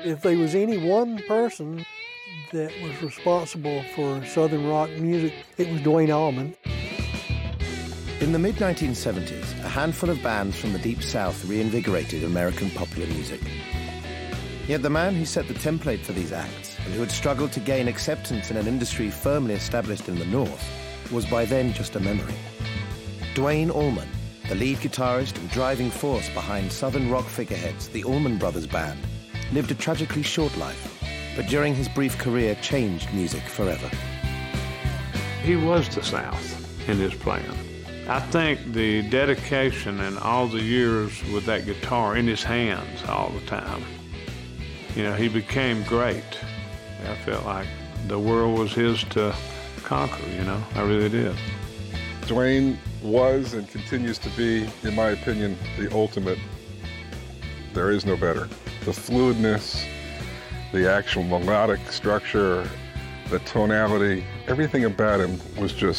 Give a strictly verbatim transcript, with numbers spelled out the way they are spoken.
If there was any one person that was responsible for Southern rock music, it was Duane Allman. In the mid nineteen seventies, a handful of bands from the Deep South reinvigorated American popular music. Yet the man who set the template for these acts, and who had struggled to gain acceptance in an industry firmly established in the North, was by then just a memory. Duane Allman, the lead guitarist and driving force behind Southern rock figureheads, the Allman Brothers Band, lived a tragically short life, but during his brief career changed music forever. He was the South in his playing. I think the dedication and all the years with that guitar in his hands all the time, you know, he became great. I felt like the world was his to conquer, you know, I really did. Duane was and continues to be, in my opinion, the ultimate. There is no better. The fluidness, the actual melodic structure, the tonality, everything about him was just